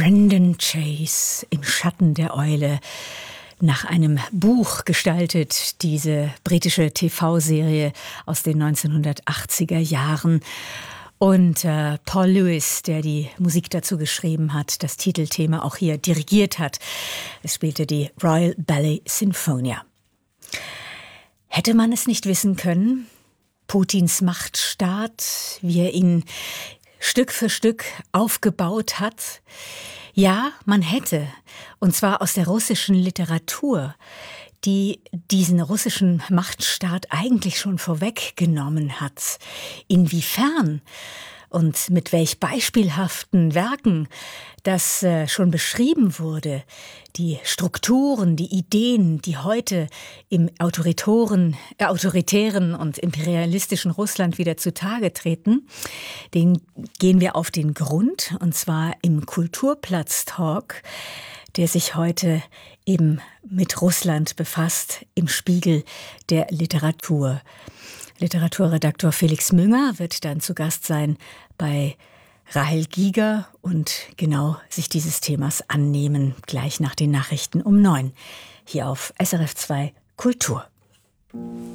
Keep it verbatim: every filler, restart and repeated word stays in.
Brendan Chase, Im Schatten der Eule, nach einem Buch gestaltet, diese britische T V-Serie aus den neunzehnhundertachtziger Jahren. Und äh, Paul Lewis, der die Musik dazu geschrieben hat, das Titelthema auch hier dirigiert hat. Es spielte die Royal Ballet Sinfonia. Hätte man es nicht wissen können? Putins Machtstaat, wie er ihn Stück für Stück aufgebaut hat? Ja, man hätte, und zwar aus der russischen Literatur, die diesen russischen Machtstaat eigentlich schon vorweggenommen hat. Inwiefern und mit welch beispielhaften Werken das äh, schon beschrieben wurde, die Strukturen, die Ideen, die heute im autoritären, äh, autoritären und imperialistischen Russland wieder zutage treten, den gehen wir auf den Grund, und zwar im Kulturplatz-Talk, der sich heute eben mit Russland befasst, im Spiegel der Literatur. Literaturredaktor Felix Münger wird dann zu Gast sein bei Rahel Giger und genau sich dieses Themas annehmen, gleich nach den Nachrichten um neun. Hier auf S R F zwei Kultur.